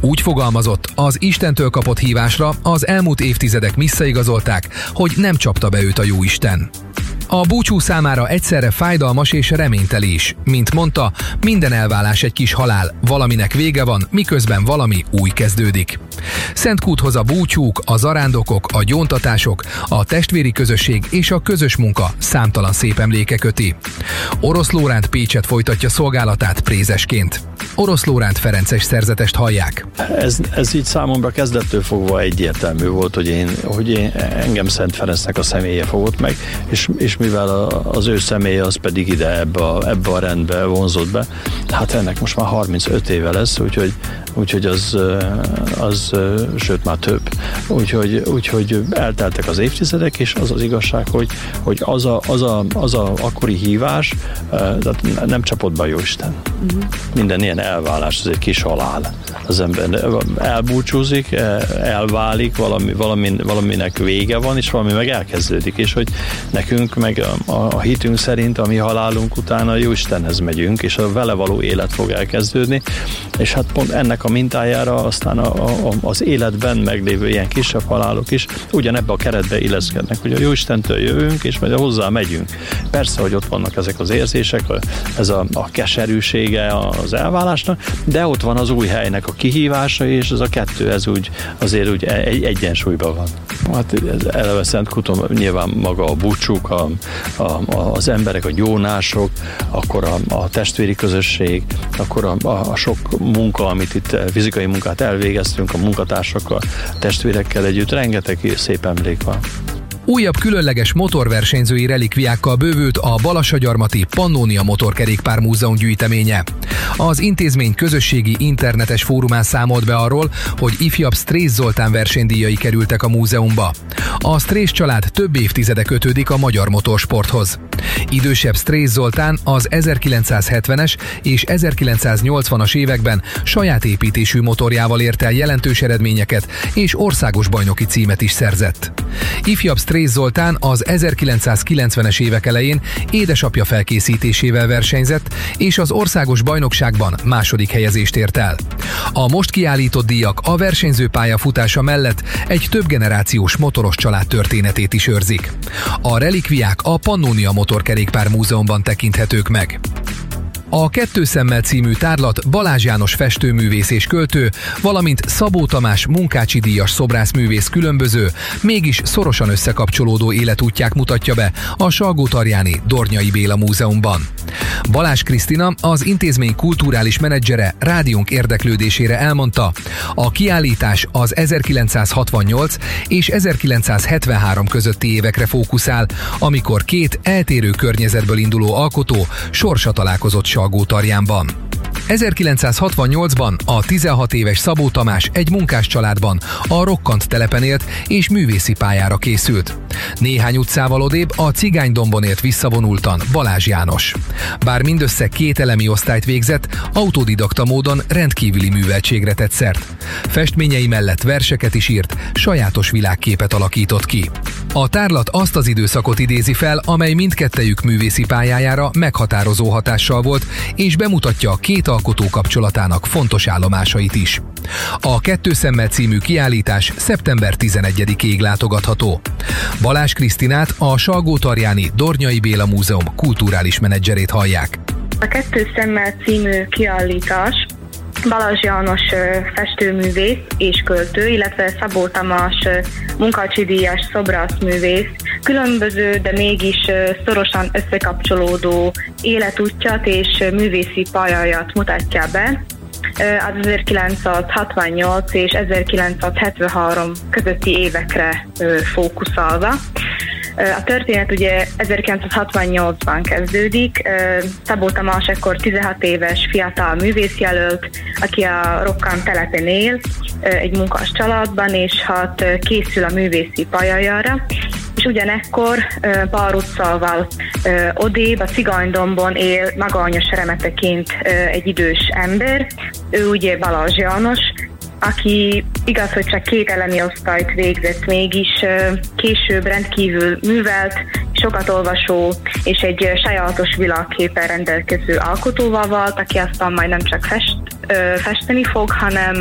Úgy fogalmazott, az Istentől kapott hívásra az elmúlt évtizedek visszaigazolták, hogy nem csapta be őt a Jóisten. A búcsú számára egyszerre fájdalmas és reményteli is. Mint mondta, minden elválás egy kis halál, valaminek vége van, miközben valami új kezdődik. Szentkúthoz a búcsúk, a zarándokok, a gyóntatások, a testvéri közösség és a közös munka számtalan szép emléke köti. Orosz Lóránt Pécset folytatja szolgálatát prézesként. Orosz Lóránt Ferences szerzetest hallják. Ez így számomra kezdettől fogva egyértelmű volt, hogy engem Szent Ferencnek a személye fogott meg, és mivel az ő személye az pedig ide ebbe a rendbe vonzott be, hát ennek most már 35 éve lesz, úgyhogy az sőt már több. Úgyhogy elteltek az évtizedek, és az az igazság, hogy az a akkori hívás nem csapott be a Jóisten. Minden ilyen elválás, az egy kis halál. Az ember elbúcsúzik, elválik, valaminek vége van, és valami meg elkezdődik, és hogy nekünk meg a hitünk szerint, a mi halálunk után a Jóistenhez megyünk, és a vele való élet fog elkezdődni, és hát pont ennek a mintájára aztán az életben meglévő ilyen kisebb halálok is ugyanebbe a keretbe illeszkednek, hogy a Jóistentől jövünk, és majd hozzá megyünk. Persze, hogy ott vannak ezek az érzések, ez a keserűsége az elválásnak, de ott van az új helynek a kihívása, és ez a kettő, ez azért úgy egyensúlyban van. Hát eleve Szentkúton nyilván maga a búcsúk, az emberek, a gyónások, akkor a testvéri közösség, akkor a sok munka, amit itt fizikai munkát elvégeztünk a munkatársakkal, a testvérekkel együtt, rengeteg szép emlék van. Újabb különleges motorversenyzői relikviákkal bővült a Balassagyarmati Pannónia Motorkerékpár Múzeum gyűjteménye. Az intézmény közösségi internetes fórumán számolt be arról, hogy ifjabb Strész Zoltán versenydíjai kerültek a múzeumba. A Strész család több évtizede kötődik a magyar motorsporthoz. Idősebb Strész Zoltán az 1970-es és 1980-as években saját építésű motorjával ért el jelentős eredményeket, és országos bajnoki címet is szerzett. Ifjabb Strész Zoltán az 1990-es évek elején édesapja felkészítésével versenyzett, és az országos bajnokságban második helyezést ért el. A most kiállított díjak a versenyző pályafutása mellett egy több generációs motoros család történetét is őrzik. A relikviák a Pannónia Motorkerékpár Múzeumban tekinthetők meg. A Kettő szemmel című tárlat Balázs János festőművész és költő, valamint Szabó Tamás Munkácsi díjas szobrászművész különböző, mégis szorosan összekapcsolódó életútját mutatja be a Salgótarjáni Dornyai Béla Múzeumban. Balázs Krisztina, az intézmény kulturális menedzsere rádiónk érdeklődésére elmondta, a kiállítás az 1968 és 1973 közötti évekre fókuszál, amikor két eltérő környezetből induló alkotó sorsa találkozott Salgótarjánban. 1968-ban a 16 éves Szabó Tamás egy munkás családban, a Rokkant telepen élt és művészi pályára készült. Néhány utcával odébb a Cigánydombon élt visszavonultan Balázs János. Bár mindössze 2 elemi osztályt végzett, autodidakta módon rendkívüli műveltségre tett szert. Festményei mellett verseket is írt, sajátos világképet alakított ki. A tárlat azt az időszakot idézi fel, amely mindkettejük művészi pályájára meghatározó hatással volt, és bemutatja a két alkotó kapcsolatának fontos állomásait is. A Kettő szemmel című kiállítás szeptember 11-ig látogatható. Balázs Krisztinát, a Salgótarjáni Dornyai Béla Múzeum kulturális menedzserét hallják. A Kettő szemmel című kiállítás Balázs János festőművész és költő, illetve Szabó Tamás Munkácsi díjas szobrászművész különböző, de mégis szorosan összekapcsolódó életútját és művészi pályáját mutatja be. Az 1968 és 1973 közötti évekre fókuszálva. A történet ugye 1968-ban kezdődik. Szabó Tamás ekkor 16 éves fiatal művészjelölt, aki a Rokkant telepen él, egy munkás családban, és hát készül a művészi pályájára. És ugyanekkor pár utcával odébb a Cigánydombon él magányos remeteként egy idős ember, ő ugye Balázs János, aki igaz, hogy csak 2 elemi osztályt végzett, mégis később rendkívül művelt, sokat olvasó és egy sajátos világképpel rendelkező alkotóval volt, aki aztán majd nem csak festeni fog, hanem